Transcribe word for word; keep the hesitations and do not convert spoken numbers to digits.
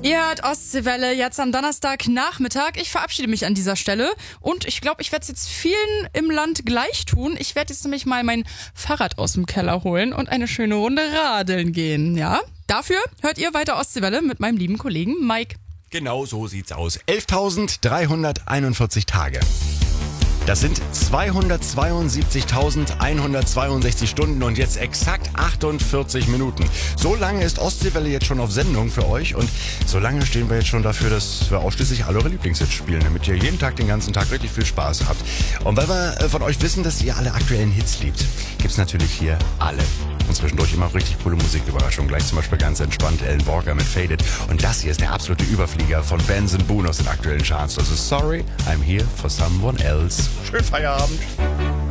Ihr hört Ostseewelle jetzt am Donnerstagnachmittag. Ich verabschiede mich an dieser Stelle und ich glaube, ich werde es jetzt vielen im Land gleich tun. Ich werde jetzt nämlich mal mein Fahrrad aus dem Keller holen und eine schöne Runde radeln gehen, ja? Dafür hört ihr weiter Ostseewelle mit meinem lieben Kollegen Mike. Genau so sieht's aus. elftausenddreihunderteinundvierzig Tage. Das sind zweihundertzweiundsiebzigtausendeinhundertzweiundsechzig Stunden und jetzt exakt achtundvierzig Minuten. So lange ist Ostseewelle jetzt schon auf Sendung für euch und so lange stehen wir jetzt schon dafür, dass wir ausschließlich alle eure Lieblingshits spielen, damit ihr jeden Tag, den ganzen Tag richtig viel Spaß habt. Und weil wir von euch wissen, dass ihr alle aktuellen Hits liebt, gibt's natürlich hier alle. Und zwischendurch immer richtig coole Musiküberraschungen. Gleich zum Beispiel ganz entspannt Ellen Walker mit Faded. Und das hier ist der absolute Überflieger von Benson Boone aus den aktuellen Charts. Das ist Sorry, I'm Here for Someone Else. Schönen Feierabend.